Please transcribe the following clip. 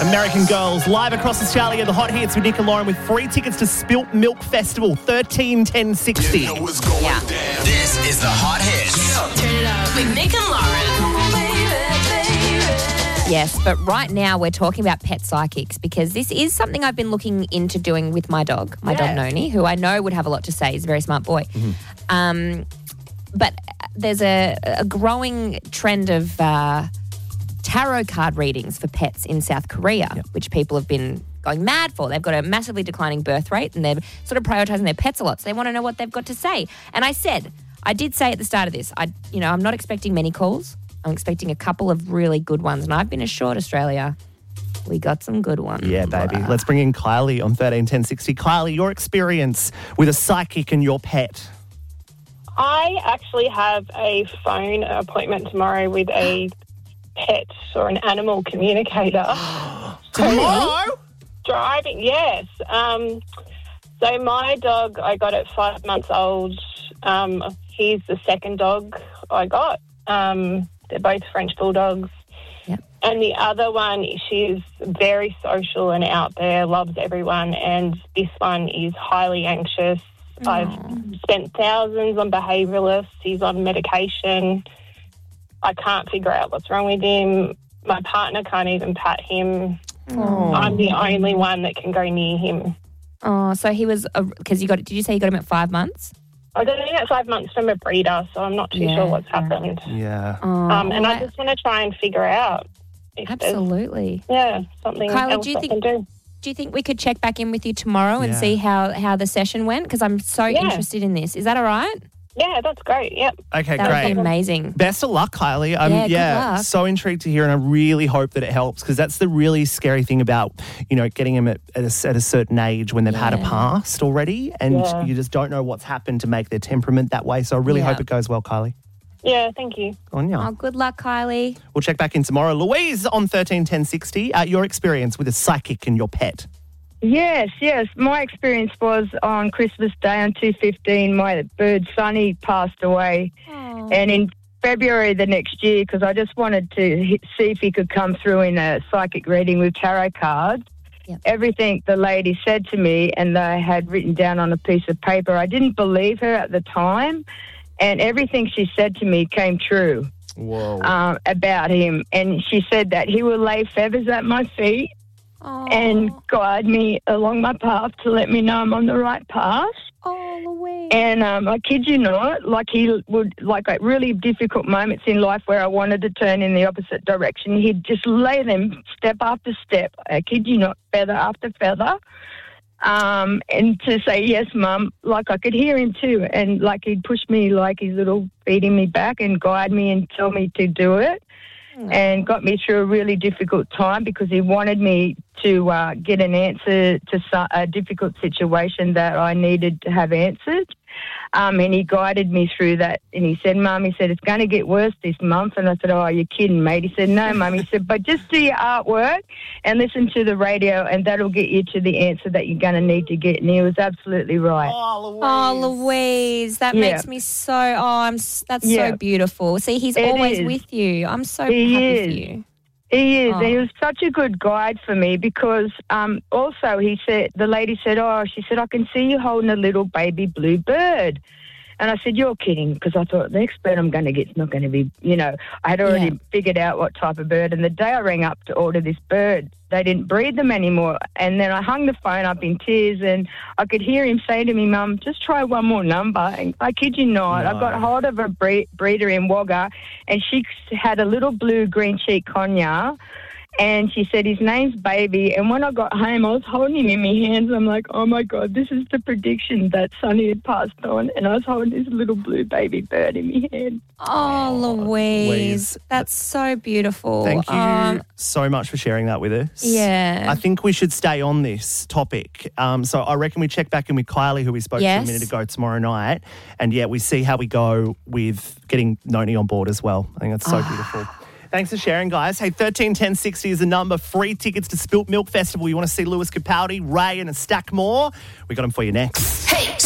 American Girls, live across Australia, the hot hits with Nick and Lauren with free tickets to Spilt Milk Festival, 13-10-60. Yeah. This is the Hot Hits. Turn it up with Nick and Lauren. Yes, but right now we're talking about pet psychics because this is something I've been looking into doing with my dog, dog Noni, who I know would have a lot to say. He's a very smart boy. Mm-hmm. But there's a growing trend of tarot card readings for pets in South Korea, which people have been going mad for. They've got a massively declining birth rate and they're sort of prioritising their pets a lot. So they want to know what they've got to say. And I did say at the start of this, I'm not expecting many calls. I'm expecting a couple of really good ones. And I've been assured, Australia, we got some good ones. Yeah, baby. Let's bring in Kylie on 13-10-60. Kylie, your experience with a psychic and your pet. I actually have a phone appointment tomorrow with a pet or an animal communicator. Tomorrow? Driving, yes. So my dog I got at 5 months old. He's the second dog I got. They're both French bulldogs. Yep. And the other one, she's very social and out there, loves everyone. And this one is highly anxious. I've spent thousands on behaviouralists. He's on medication. I can't figure out what's wrong with him. My partner can't even pat him. I'm the only one that can go near him. Oh, so he was, because did you say you got him at 5 months? I got him at 5 months from a breeder, so I'm not too sure what's happened. Yeah. And I just want to try and figure out if absolutely. Something Kylie, else I can do. Do you think we could check back in with you tomorrow and see how the session went? Because I'm so interested in this. Is that all right? Yeah, that's great. Yep. Okay, that great. would be amazing. Best of luck, Kylie. Good luck. So intrigued to hear, and I really hope that it helps because that's the really scary thing about, getting them at a certain age when they've had a past already, and you just don't know what's happened to make their temperament that way. So I really hope it goes well, Kylie. Yeah, thank you. On ya. Oh, good luck, Kylie. We'll check back in tomorrow. Louise on 13-10-60. Your experience with a psychic and your pet. Yes. My experience was on Christmas Day on 2/15, my bird Sonny passed away. Aww. And in February the next year, because I just wanted to see if he could come through in a psychic reading with tarot cards, everything the lady said to me and they had written down on a piece of paper, I didn't believe her at the time, and everything she said to me came true. Whoa. About him. And she said that he will lay feathers at my feet and guide me along my path to let me know I'm on the right path. Oh, Louise. And I kid you not, he would, at really difficult moments in life where I wanted to turn in the opposite direction, he'd just lay them step after step. I kid you not, feather after feather. And to say, yes, Mum, I could hear him too. And he'd push me his little feeding me back and guide me and tell me to do it. And got me through a really difficult time because he wanted me to get an answer to a difficult situation that I needed to have answered. And he guided me through that. And he said, Mum, it's going to get worse this month. And I said, oh, you're kidding, mate. He said, no, Mum. He said, but just do your artwork and listen to the radio and that'll get you to the answer that you're going to need to get. And he was absolutely right. Oh, Louise. That makes me so, that's so beautiful. See, he's always with you. I'm so happy for you. He is. He was such a good guide for me because also the lady said, she said, I can see you holding a little baby blue bird. And I said, you're kidding, because I thought the next bird I'm going to get is not going to be, I had already figured out what type of bird. And the day I rang up to order this bird, they didn't breed them anymore. And then I hung the phone up in tears and I could hear him say to me, Mum, just try one more number. And I kid you not, I got hold of a breeder in Wagga and she had a little blue green cheek conure. And she said, his name's Baby. And when I got home, I was holding him in my hands. I'm like, oh, my God, this is the prediction that Sonny had passed on. And I was holding this little blue baby bird in my hand. Oh, Louise. That's so beautiful. Thank you so much for sharing that with us. Yeah. I think we should stay on this topic. So I reckon we check back in with Kylie, who we spoke to a minute ago, tomorrow night. And, we see how we go with getting Noni on board as well. I think that's so beautiful. Thanks for sharing, guys. Hey, 13-10-60 is the number. Free tickets to Spilt Milk Festival. You want to see Lewis Capaldi, Ray and a stack more? We got them for you next. Hey.